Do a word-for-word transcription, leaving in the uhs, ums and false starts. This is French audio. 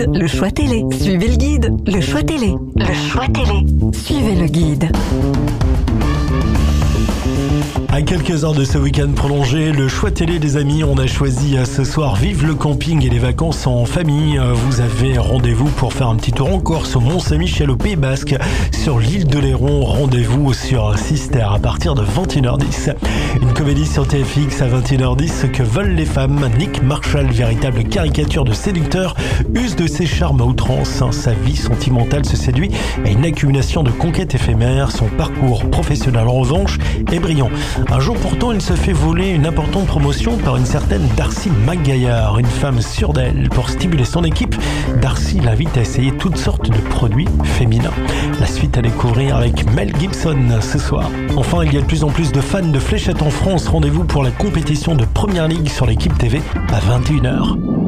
guide, le choix télé. Suivez le guide, le choix télé. Le choix télé. Suivez le guide. À quelques heures de ce week-end prolongé, le choix télé des amis, on a choisi ce soir Vive le camping et les vacances en famille. Vous avez rendez-vous pour faire un petit tour en Corse, au Mont-Saint-Michel, au Pays Basque, sur l'île de Léron. Rendez-vous sur Sister à partir de vingt et une heures dix. Une comédie sur T F X à vingt et une heures dix, Ce que veulent les femmes. Nick Marshall, véritable caricature de séducteur, use de ses charmes à outrance. Sa vie sentimentale se séduit à une accumulation de conquêtes éphémères. Son parcours professionnel, en revanche, est brillant. Un jour pourtant, il se fait voler une importante promotion par une certaine Darcy McGuire, une femme sûre d'elle. Pour stimuler son équipe, Darcy l'invite à essayer toutes sortes de produits féminins. La suite à découvrir avec Mel Gibson ce soir. Enfin, il y a de plus en plus de fans de fléchettes en France. Rendez-vous pour la compétition de Première Ligue sur l'équipe T V à vingt et une heures.